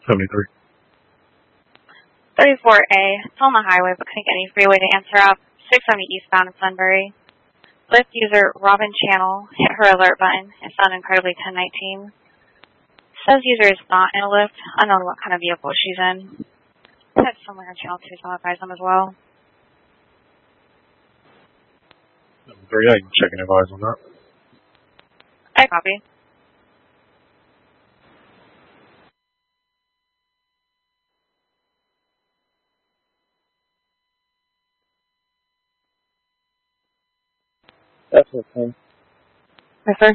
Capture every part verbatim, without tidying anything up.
seventy-three. thirty-four A, it's on the highway but couldn't get any freeway to answer up. six seventy eastbound in Sunbury. Lyft user Robin Channel hit her alert button and found incredibly ten nineteen. Says user is not in a Lyft. Unknown what kind of vehicle she's in. That's somewhere on channel two, so I'll advise them as well. Three, yeah, you can check and advise on that. I copy. That's okay. Yes, sir.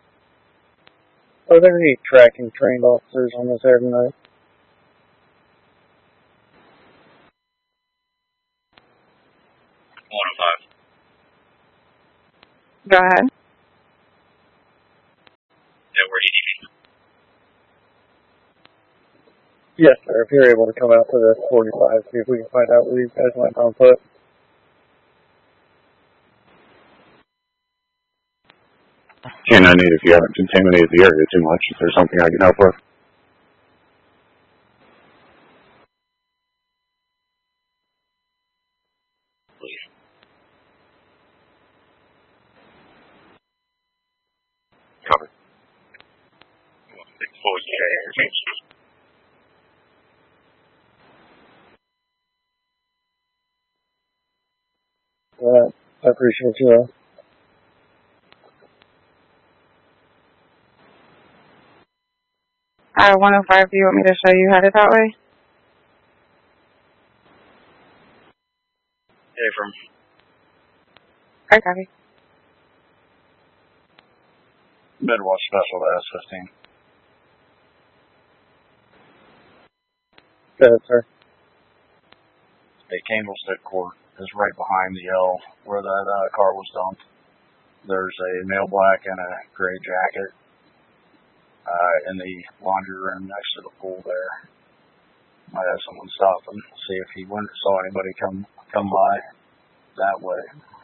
Are there any tracking trained officers on this air tonight? one oh five. Go ahead. Yeah, where do you need me? Yes, sir. If you're able to come out to the forty-five, see if we can find out where you guys went on foot. And I need if you haven't contaminated the area too much, if there's something I can help with. Cover. Exposed to Uh, I appreciate you. Uh, one oh five, do you want me to show you headed that way? Hey, from I copy. Midwest Special to S fifteen. Go ahead, sir. A Candlestick Court is right behind the L where that uh, car was dumped. There's a male black and a gray jacket uh, in the laundry room next to the pool there. Might have someone stop and see if he went saw anybody come come by that way.